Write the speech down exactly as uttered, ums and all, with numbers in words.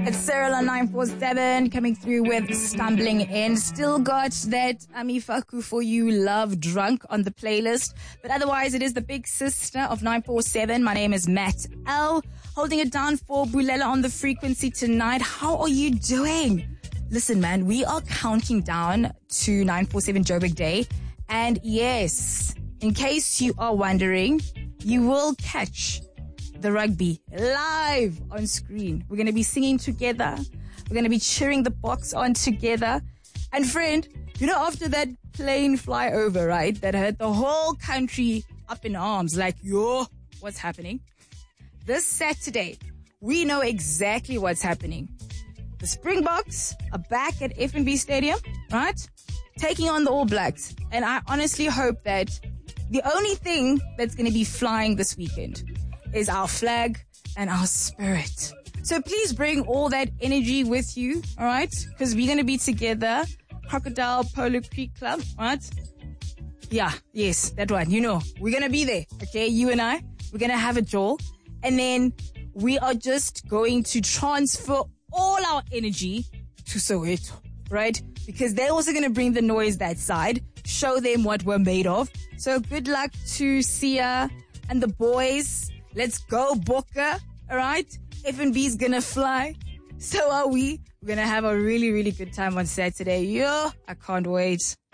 It's Cyril on nine four seven coming through with Stumbling In. Still got that Amifaku for you love drunk on the playlist. But otherwise, it is the big sister of nine four seven. My name is Matt L. Holding it down for Bulela on the frequency tonight. How are you doing? Listen, man, we are counting down to nine four seven Joburg Day. And yes, in case you are wondering, you will catch the rugby live on screen. We're going to be singing together. We're going to be cheering the box on together. And friend, you know, after that plane flyover, right, that had the whole country up in arms, like, yo, what's happening? This Saturday, we know exactly what's happening. The Springboks are back at F N B Stadium, right, taking on the All Blacks. And I honestly hope that the only thing that's going to be flying this weekend is our flag and our spirit. So please bring all that energy with you, all right? Because we're going to be together. Crocodile Polo Creek Club, all right? Yeah, yes, that one. You know, we're going to be there, okay? You and I, we're going to have a jaw. And then we are just going to transfer all our energy to Soweto, right? Because they're also going to bring the noise that side, show them what we're made of. So good luck to Sia and the boys. Let's go, Boca. All right? F N B's gonna fly. So are we. We're gonna have a really, really good time on Saturday. Yo, I can't wait.